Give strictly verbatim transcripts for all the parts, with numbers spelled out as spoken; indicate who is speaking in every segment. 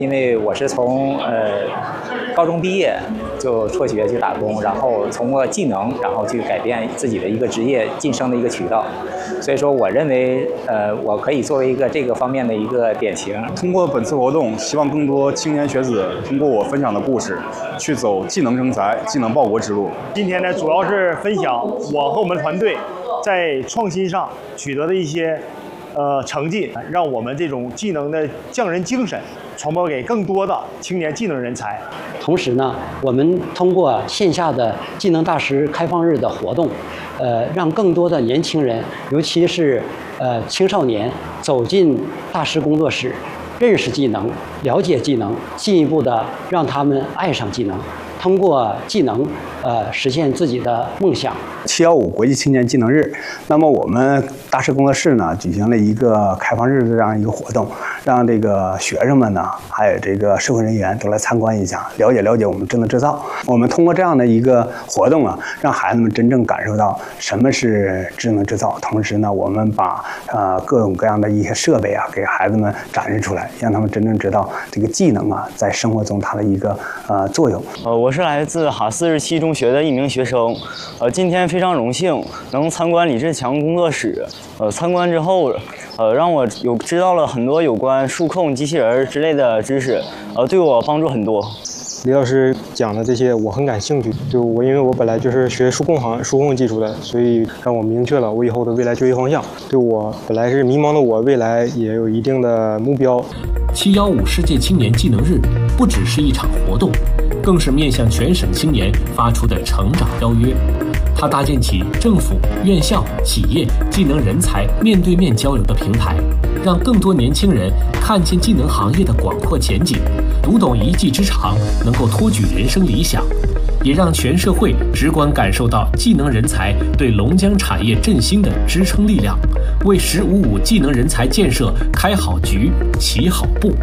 Speaker 1: 因为我是从呃高中毕业就辍学去打工，然后通过技能，然后去改变自己的一个职业晋升的一个渠道。所以说，我认为呃我可以作为一个这个方面的一个典型。
Speaker 2: 通过本次活动，希望更多青年学子通过我分享的故事，去走技能成才、技能报国之路。
Speaker 3: 今天呢，主要是分享我和我们团队在创新上取得的一些呃成绩，让我们这种技能的匠人精神传播给更多的青年技能人才。
Speaker 4: 同时呢，我们通过线下的技能大师开放日的活动，呃，让更多的年轻人，尤其是呃青少年，走进大师工作室，认识技能，了解技能，进一步的让他们爱上技能，通过技能，呃，实现自己的梦想。
Speaker 5: 七幺五国际青年技能日，那么我们大师工作室呢，举行了一个开放日的这样一个活动，让这个学生们呢，还有这个社会人员都来参观一下，了解了解我们智能制造。我们通过这样的一个活动啊，让孩子们真正感受到什么是智能制造。同时呢，我们把呃各种各样的一些设备啊，给孩子们展示出来，让他们真正知道这个技能啊，在生活中它的一个呃作用。
Speaker 6: 呃，我是来自哈四十七中学的一名学生，呃，今天非常荣幸能参观李志强工作室。呃，参观之后，呃，让我有知道了很多有关数控、机器人之类的知识，呃，对我帮助很多。
Speaker 7: 李老师讲的这些我很感兴趣，就我因为我本来就是学数控行、数控技术的，所以让我明确了我以后的未来就业方向。对我本来是迷茫的我，未来也有一定的目标。
Speaker 8: 七幺五世界青年技能日不只是一场活动，更是面向全省青年发出的成长邀约。它搭建起政府、院校、企业技能人才面对面交流的平台，让更多年轻人看见技能行业的广阔前景，读懂一技之长，能够托举人生理想，也让全社会直观感受到技能人才对龙江产业振兴的支撑力量，为“十五五”技能人才建设开好局、起好步。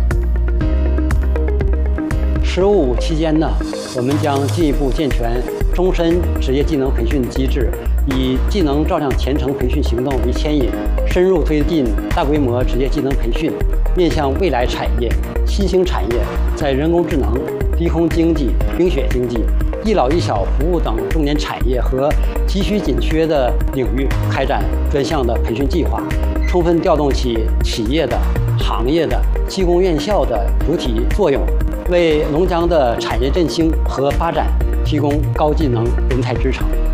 Speaker 4: 十五五期间呢，我们将进一步健全终身职业技能培训机制，以技能照亮前程培训行动为牵引，深入推进大规模职业技能培训，面向未来产业、新兴产业，在人工智能、低空经济、冰雪经济、一老一小服务等重点产业和急需紧缺的领域开展专项的培训计划，充分调动起企业的、行业的、技工院校的主体作用，为龙江的产业振兴和发展提供高技能人才支撑。